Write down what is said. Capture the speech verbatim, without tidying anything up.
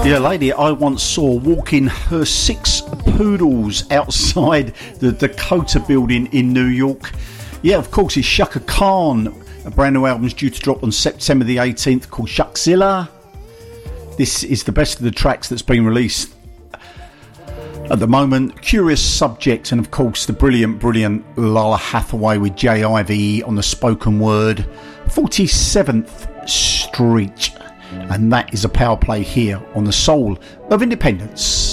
Yeah, a lady I once saw walking her six poodles outside the Dakota building in New York. Yeah, of course, it's Chaka Khan. A brand new album's due to drop on September the eighteenth called Shuckzilla. This is the best of the tracks that's been released at the moment. Curious Subject, and of course the brilliant, brilliant Lala Hathaway with J I V E on the spoken word. forty-seventh Street. And that is a power play here on the Soul of Independence.